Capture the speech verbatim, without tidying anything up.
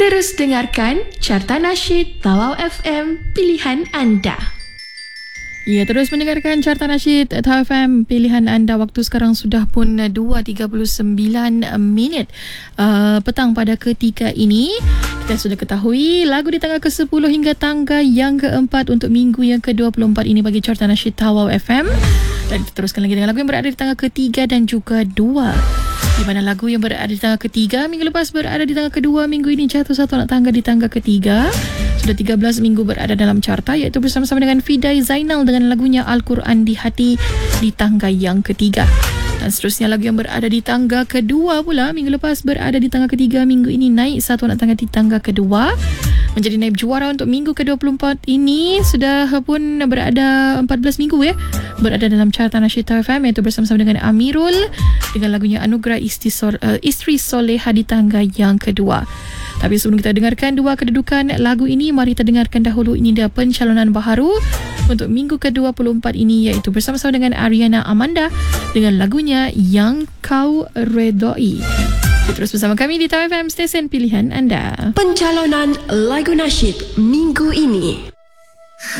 Terus dengarkan Carta Nasyid Tawau F M, pilihan anda. Ya, terus mendengarkan Carta Nasyid Tawau F M, pilihan anda. Waktu sekarang sudah pun dua tiga puluh sembilan minit uh, petang pada ketika ini. Kita sudah ketahui lagu di tangga ke sepuluh hingga tangga yang keempat untuk minggu yang ke dua puluh empat ini bagi Carta Nasyid Tawau F M. Dan kita teruskan lagi dengan lagu yang berada di tangga ketiga dan juga dua. Di mana lagu yang berada di tangga ketiga minggu lepas berada di tangga kedua, minggu ini jatuh satu anak tangga di tangga ketiga. Sudah tiga belas minggu berada dalam carta, iaitu bersama-sama dengan Fidai Zainal dengan lagunya Al-Quran di Hati di tangga yang ketiga. Dan seterusnya lagu yang berada di tangga kedua pula minggu lepas berada di tangga ketiga, minggu ini naik satu anak tangga di tangga kedua, menjadi naib juara untuk minggu ke dua puluh empat ini. Sudah pun berada empat belas minggu ya berada dalam carta Nasyid Tawau F M, iaitu bersama-sama dengan Amirul dengan lagunya Anugerah Istri, Sol, uh, Istri Soleha di tangga yang kedua. Tapi sebelum kita dengarkan dua kedudukan lagu ini, mari kita dengarkan dahulu ini dia pencalonan baharu untuk minggu ke dua puluh empat ini, iaitu bersama-sama dengan Ariana Amanda dengan lagunya Yang Kau Redoi. Terus bersama kami di Tawau F M, stesen pilihan anda. Pencalonan lagu nasyid minggu ini.